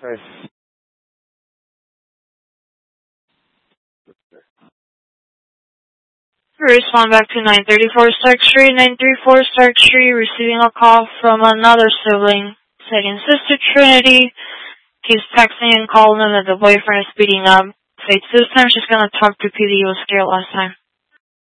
Okay. Respond back to 934 Stark Street, 934 Stark Street, receiving a call from another sibling, saying Sister Trinity keeps texting and calling them that the boyfriend is beating up. Faith, this time she's gonna talk to PD. He was scared last time.